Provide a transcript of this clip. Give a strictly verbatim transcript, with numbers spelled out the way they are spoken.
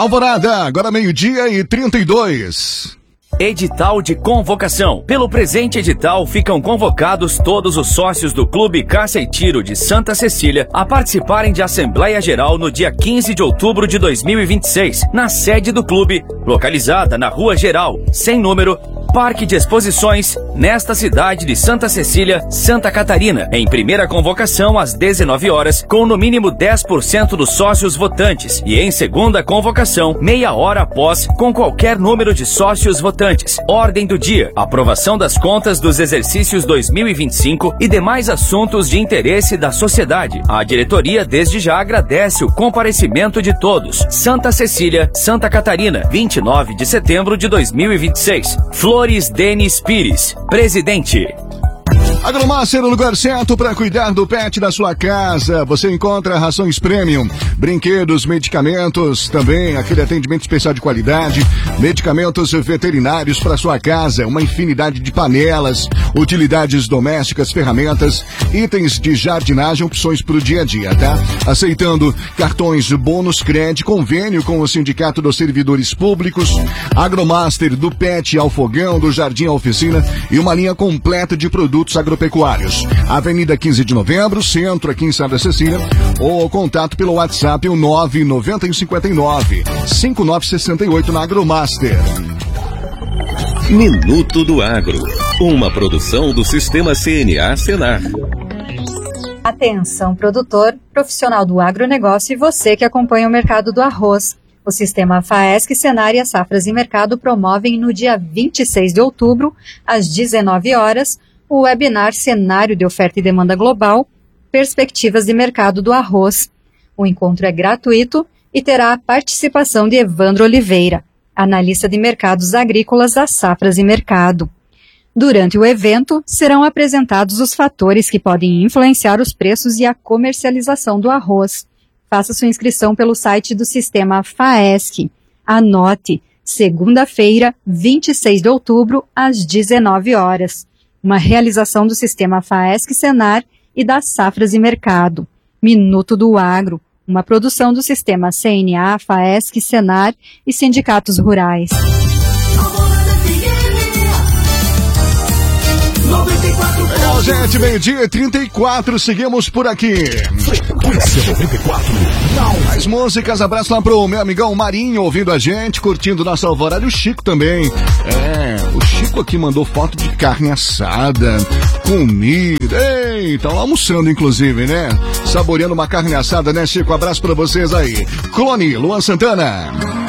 Alvorada, agora meio-dia e trinta e dois. Edital de convocação. Pelo presente edital, ficam convocados todos os sócios do Clube Caça e Tiro de Santa Cecília a participarem de Assembleia Geral no dia quinze de outubro de dois mil e vinte e seis, na sede do clube, localizada na Rua Geral, sem número, Parque de Exposições, nesta cidade de Santa Cecília, Santa Catarina, em primeira convocação às dezenove horas, com no mínimo dez por cento dos sócios votantes, e em segunda convocação, meia hora após, com qualquer número de sócios votantes. Ordem do dia: aprovação das contas dos exercícios dois mil e vinte e cinco e demais assuntos de interesse da sociedade. A diretoria desde já agradece o comparecimento de todos. Santa Cecília, Santa Catarina, vinte e nove de setembro de dois mil e vinte e seis. Flores Denis Pires, presidente. Agromaster, o lugar certo para cuidar do pet da sua casa. Você encontra rações premium, brinquedos, medicamentos, também aquele atendimento especial de qualidade, medicamentos veterinários para sua casa, uma infinidade de panelas, utilidades domésticas, ferramentas, itens de jardinagem, opções para o dia a dia, tá? Aceitando cartões de bônus crédito, convênio com o Sindicato dos Servidores Públicos, Agromaster, do pet ao fogão, do jardim à oficina e uma linha completa de produtos agropecuários. Avenida quinze de novembro, centro, aqui em Santa Cecília, ou contato pelo WhatsApp, o nove nove cinco nove, cinco nove seis oito na Agromaster. Minuto do Agro, uma produção do Sistema C N A Senar. Atenção, produtor, profissional do agronegócio e você que acompanha o mercado do arroz. O Sistema FAESC, Senar e a Safras e Mercado promovem no dia vinte e seis de outubro, às dezenove horas, o webinar Cenário de Oferta e Demanda Global, Perspectivas de Mercado do Arroz. O encontro é gratuito e terá a participação de Evandro Oliveira, analista de mercados agrícolas da Safras e Mercado. Durante o evento, serão apresentados os fatores que podem influenciar os preços e a comercialização do arroz. Faça sua inscrição pelo site do Sistema FAESC. Anote, segunda-feira, vinte e seis de outubro, às dezenove horas. Uma realização do Sistema FAESC Senar e das Safras e Mercado. Minuto do Agro, uma produção do Sistema C N A, FAESC, Senar e sindicatos rurais. Legal, gente, meio-dia e trinta e quatro, seguimos por aqui. Frequência noventa e quatro. Mais músicas, abraço lá pro meu amigão Marinho ouvindo a gente, curtindo nossa alvorada, e o Chico também. É, o Chico aqui mandou foto de carne assada, comida, ei, estão almoçando inclusive, né? Saboreando uma carne assada, né, Chico? Abraço pra vocês aí. Clone, Luan Santana.